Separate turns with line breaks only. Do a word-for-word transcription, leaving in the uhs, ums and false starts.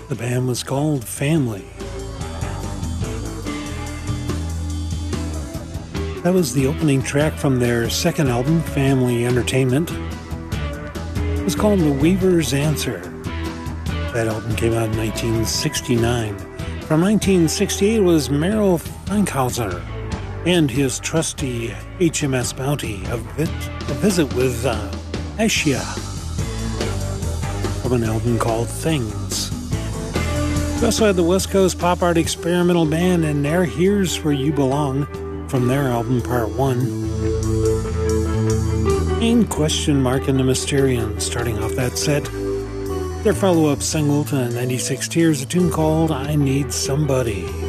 The band was called Family. That was the opening track from their second album, Family Entertainment. It was called The Weaver's Answer. That album came out in nineteen sixty-nine. From nineteen sixty-eight was Merrill Fankhauser and his trusty H M S Bounty, a, bit, a visit with uh, Ashia, from an album called Things. We also had the West Coast Pop Art Experimental Band and their Here's Where You Belong from their album Part one. And Question Mark and the Mysterians starting off that set. Their follow-up single to ninety-six Tears, a tune called I Need Somebody.